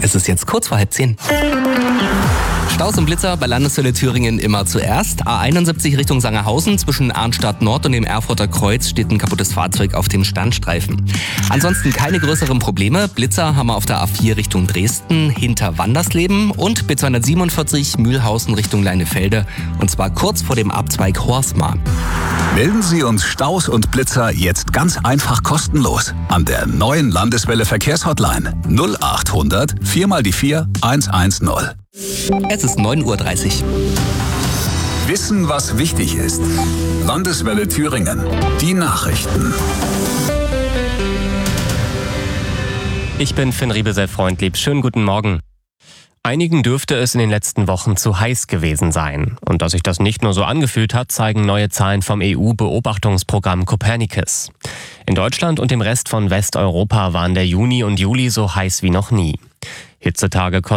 Es ist jetzt kurz vor 9:30. Staus und Blitzer bei Landeswelle Thüringen immer zuerst. A71 Richtung Sangerhausen zwischen Arnstadt Nord und dem Erfurter Kreuz steht ein kaputtes Fahrzeug auf dem Standstreifen. Ansonsten keine größeren Probleme. Blitzer haben wir auf der A4 Richtung Dresden hinter Wandersleben und B247 Mühlhausen Richtung Leinefelde und zwar kurz vor dem Abzweig Horsma. Melden Sie uns Staus und Blitzer jetzt ganz einfach kostenlos an der neuen Landeswelle Verkehrshotline 0800 4x4 110. Es ist 9:30 Uhr. Wissen, was wichtig ist. Landeswelle Thüringen. Die Nachrichten. Ich bin Finn Riebesell-Freundlieb. Schönen guten Morgen. Einigen dürfte es in den letzten Wochen zu heiß gewesen sein. Und dass sich das nicht nur so angefühlt hat, zeigen neue Zahlen vom EU-Beobachtungsprogramm Copernicus. In Deutschland und dem Rest von Westeuropa waren der Juni und Juli so heiß wie noch nie. Hitzetage